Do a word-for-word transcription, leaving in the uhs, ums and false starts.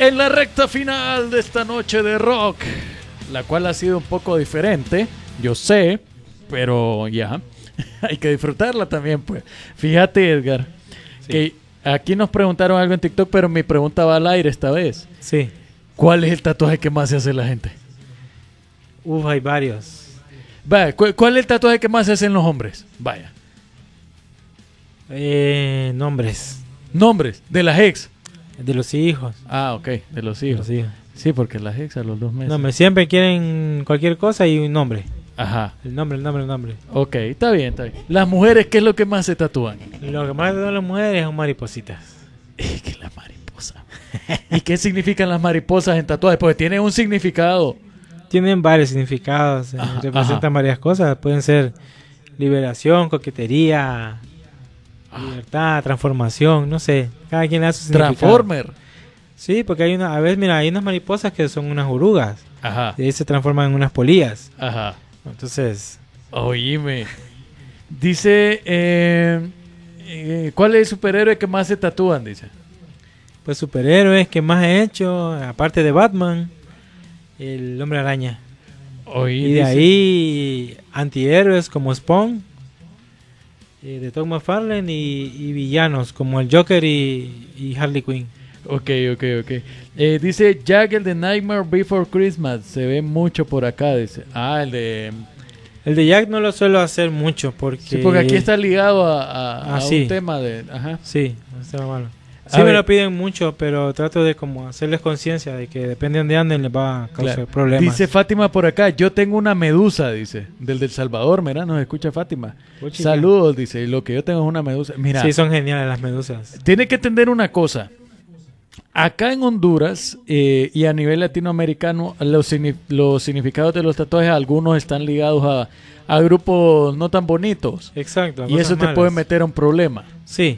En la recta final de esta noche de rock, la cual ha sido un poco diferente, yo sé, pero ya, hay que disfrutarla también, pues. Fíjate, Edgar, sí. que aquí nos preguntaron algo en TikTok, pero mi pregunta va al aire esta vez. Sí. ¿Cuál es el tatuaje que más se hace la gente? Uf, hay varios. Vaya, ¿cu ¿cuál es el tatuaje que más se hace en los hombres? Vaya. Eh, nombres. Nombres, de las ex. De los hijos. Ah, ok, de los hijos. De los hijos. Sí, porque las ex a los dos meses. No, me siempre quieren cualquier cosa y un nombre. Ajá. El nombre, el nombre, el nombre. Ok, está bien, está bien. Las mujeres, ¿qué es lo que más se tatúan? Lo que más tatúan las mujeres son maripositas. Es que la mariposa. ¿Y qué significan las mariposas en tatuajes? Porque tienen un significado. Tienen varios significados. Eh, Ajá, representan ajá. varias cosas. Pueden ser liberación, coquetería, ah. libertad, transformación, no sé. Cada quien hace su significado. Transformer. Sí, porque hay una, a veces, mira, hay unas mariposas que son unas orugas. Ajá. Y ahí se transforman en unas polillas. Ajá. Entonces. Oíme. Dice, eh, eh, ¿cuál es el superhéroe que más se tatúan? Dice. Pues superhéroes que más he hecho, aparte de Batman, el Hombre Araña. Oí, y de dice. ahí antihéroes como Spawn, eh, de Tom McFarlane y, y villanos como el Joker y, y Harley Quinn. Ok, ok, ok. Eh, dice Jack, el de Nightmare Before Christmas. Se ve mucho por acá, dice. Ah, el de... El de Jack no lo suelo hacer mucho porque... Sí, porque aquí está ligado a, a, ah, a sí. un tema de... Ajá. Sí, está malo. Sí a me ver. lo piden mucho, pero trato de como hacerles conciencia de que depende de dónde anden les va a causar claro. problemas. Dice Fátima por acá, yo tengo una medusa, dice. Del del Salvador, mira, nos escucha Fátima. Uy, saludos, dice. Y lo que yo tengo es una medusa. Mira. Sí, son geniales las medusas. Tiene que entender una cosa. Acá en Honduras eh, y a nivel latinoamericano, los, los significados de los tatuajes, algunos están ligados a, a grupos no tan bonitos. Exacto. Y eso te malas. puede meter a un problema. Sí.